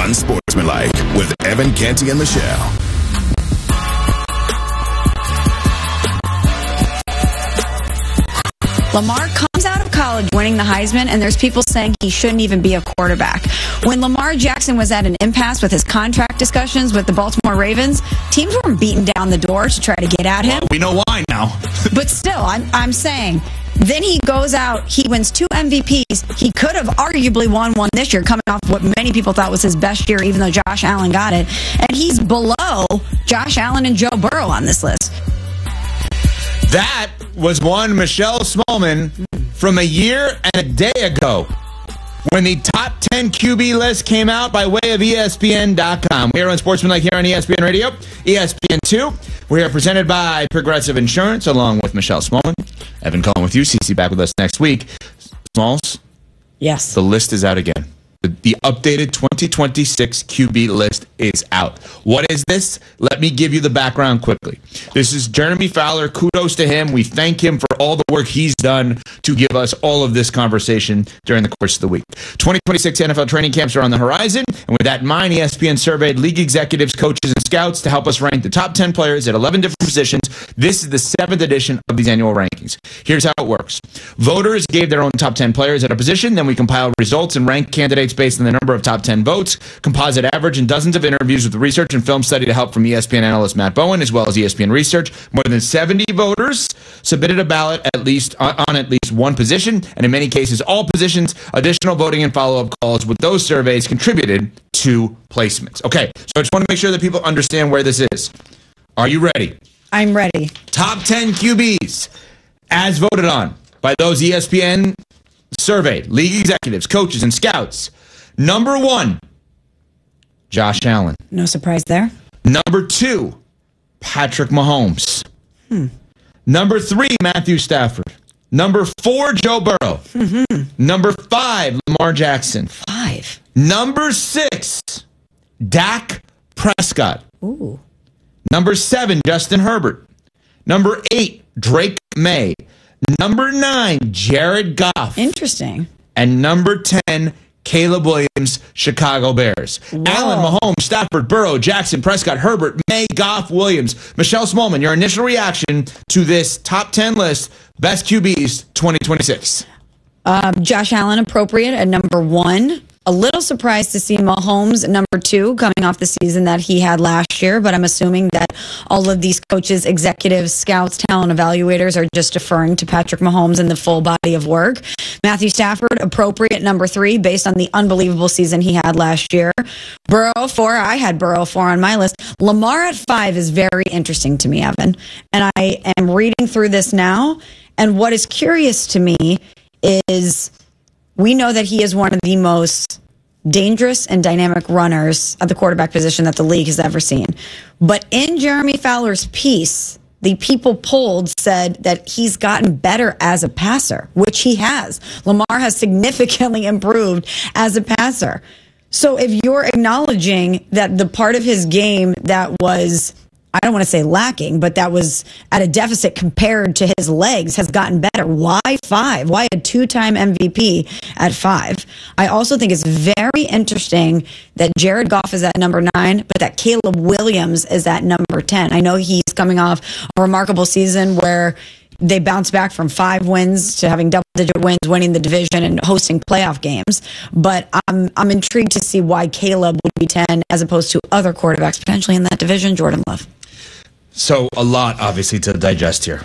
Unsportsmanlike with Evan Canty and Michelle. Lamar comes out of college winning the Heisman, and there's people saying he shouldn't even be a quarterback. When Lamar Jackson was at an impasse with his contract discussions with the Baltimore Ravens, teams weren't beating down the door to try to get at him. Well, we know why now. But still, I'm saying, then he goes out, he wins 2 MVPs. He could have arguably won one this year, coming off what many people thought was his best year, even though Josh Allen got it. And he's below Josh Allen and Joe Burrow on this list. That was one Michelle Smallman from a year and a day ago when the top 10 QB list came out by way of ESPN.com. We are on Sportsmanlike here on ESPN Radio, ESPN2. We are presented by Progressive Insurance along with Michelle Smallman. Evan Cohen with you. CC back with us next week. Smalls? Yes. The list is out again. The updated 2026 QB list is out. What is this? Let me give you the background quickly. This is Jeremy Fowler. Kudos to him. We thank him for all the work he's done to give us all of this conversation during the course of the week. 2026 NFL training camps are on the horizon, and with that in mind, ESPN surveyed league executives, coaches, and scouts to help us rank the top 10 players at 11 different positions. This is the 7th edition of these annual rankings. Here's how it works. Voters gave their own top 10 players at a position, then we compiled results and ranked candidates based on the number of top 10 votes, composite average, and dozens of interviews with research and film study to help from ESPN analyst Matt Bowen, as well as ESPN research. More than 70 voters submitted a ballot on at least one position, and in many cases, all positions. Additional voting and follow-up calls with those surveys contributed to placements. Okay, so I just want to make sure that people understand where this is. Are you ready? I'm ready. Top 10 QBs as voted on by those ESPN surveyed league executives, coaches, and scouts. Number 1, Josh Allen. No surprise there. Number 2, Patrick Mahomes. Number 3, Matthew Stafford. Number 4, Joe Burrow. Number 5, Lamar Jackson. 5. Number 6, Dak Prescott. Ooh. Number 7, Justin Herbert. Number 8, Drake May. Number 9, Jared Goff. Interesting. And number 10, Caleb Williams, Chicago Bears. Whoa. Allen, Mahomes, Stafford, Burrow, Jackson, Prescott, Herbert, May, Goff, Williams. Michelle Smallman, your initial reaction to this top 10 list, best QBs 2026. Josh Allen appropriate at number 1. A little surprised to see Mahomes number 2 coming off the season that he had last year, but I'm assuming that all of these coaches, executives, scouts, talent evaluators are just deferring to Patrick Mahomes and the full body of work. Matthew Stafford, appropriate number 3 based on the unbelievable season he had last year. Burrow 4, I had Burrow 4 on my list. Lamar at 5 is very interesting to me, Evan. And I am reading through this now, and what is curious to me is we know that he is one of the most dangerous and dynamic runners at the quarterback position that the league has ever seen. But in Jeremy Fowler's piece, the people polled said that he's gotten better as a passer, which he has. Lamar has significantly improved as a passer. So if you're acknowledging that the part of his game that was, I don't want to say lacking, but that was at a deficit compared to his legs has gotten better. Why 5? Why a 2-time MVP at 5? I also think it's very interesting that Jared Goff is at number 9, but that Caleb Williams is at number 10. I know he's coming off a remarkable season where they bounced back from 5 wins to having double-digit wins, winning the division and hosting playoff games. But I'm intrigued to see why Caleb would be 10 as opposed to other quarterbacks potentially in that division. Jordan Love. So a lot, obviously, to digest here.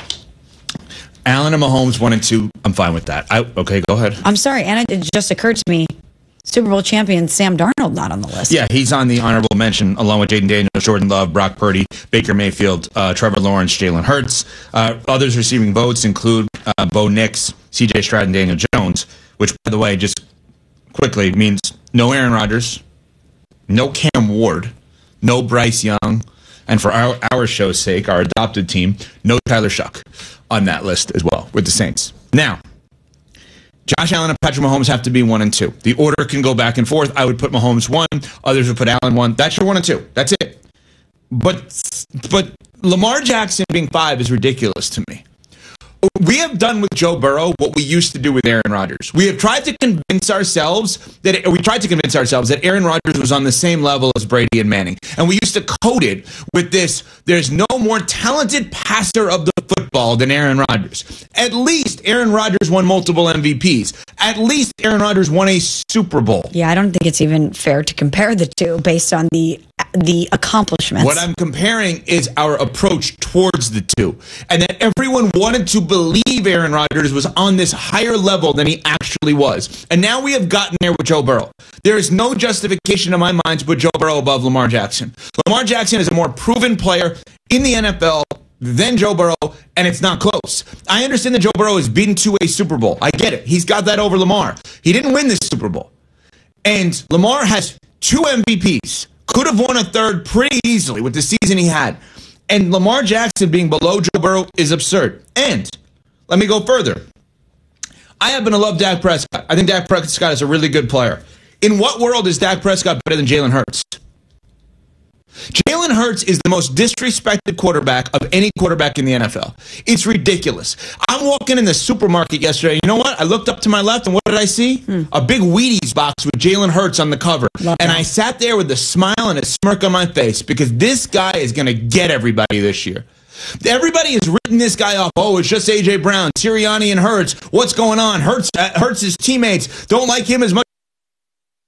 Allen and Mahomes 1 and 2. I'm fine with that. Okay, go ahead. I'm sorry, and it just occurred to me, Super Bowl champion Sam Darnold not on the list. Yeah, he's on the honorable mention along with Jaden Daniels, Jordan Love, Brock Purdy, Baker Mayfield, Trevor Lawrence, Jalen Hurts. Others receiving votes include Bo Nix, C.J. Stroud, and Daniel Jones, which, by the way, just quickly means no Aaron Rodgers, no Cam Ward, no Bryce Young, and for our show's sake, our adopted team, no Tyler Shuck on that list as well with the Saints. Now, Josh Allen and Patrick Mahomes have to be 1 and 2. The order can go back and forth. I would put Mahomes 1. Others would put Allen 1. That's your 1 and 2. That's it. But Lamar Jackson being 5 is ridiculous to me. we have done with Joe Burrow what we used to do with Aaron Rodgers. We tried to convince ourselves that Aaron Rodgers was on the same level as Brady and Manning. And we used to code it with this: there's no more talented passer of the football than Aaron Rodgers. At least Aaron Rodgers won multiple MVPs. At least Aaron Rodgers won a Super Bowl. Yeah, I don't think it's even fair to compare the two based on the accomplishments. What I'm comparing is our approach towards the two. And that everyone wanted to believe Aaron Rodgers was on this higher level than he actually was. And now we have gotten there with Joe Burrow. There is no justification in my mind to put Joe Burrow above Lamar Jackson. Lamar Jackson is a more proven player in the NFL than Joe Burrow, and it's not close. I understand that Joe Burrow has been to a Super Bowl. I get it. He's got that over Lamar. He didn't win this Super Bowl. And Lamar has 2 MVPs. Could have won a third pretty easily with the season he had. And Lamar Jackson being below Joe Burrow is absurd. And let me go further. I happen to love Dak Prescott. I think Dak Prescott is a really good player. In what world is Dak Prescott better than Jalen Hurts? Jalen Hurts is the most disrespected quarterback of any quarterback in the NFL. It's ridiculous. I'm walking in the supermarket yesterday. You know what? I looked up to my left, and what did I see? A big Wheaties box with Jalen Hurts on the cover. And I sat there with a smile and a smirk on my face because this guy is going to get everybody this year. Everybody has written this guy off. Oh, it's just A.J. Brown, Sirianni, and Hurts. What's going on? Hurts' teammates don't like him as much